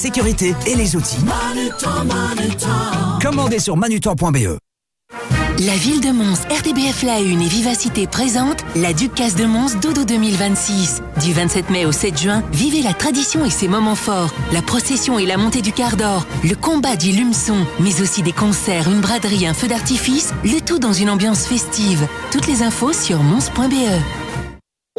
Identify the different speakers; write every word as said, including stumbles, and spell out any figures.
Speaker 1: sécurité et les outils.
Speaker 2: Manutan, Manutan.
Speaker 1: Commandez sur manutan point b e.
Speaker 3: La ville de Mons, R T B F La Une et Vivacité présente la Ducasse de Mons Dodo deux mille vingt-six. Du vingt-sept mai au sept juin, vivez la tradition et ses moments forts. La procession et la montée du quart d'or, le combat du lumeçon, mais aussi des concerts, une braderie, un feu d'artifice, le tout dans une ambiance festive. Toutes les infos sur mons point b e.